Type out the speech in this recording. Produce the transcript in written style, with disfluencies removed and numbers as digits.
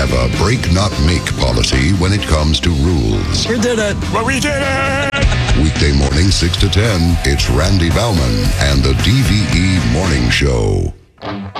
have a break not make policy when it comes to rules. We did it! Well, we did it! Weekday morning 6 to 10, it's Randy Bauman and the DVE Morning Show.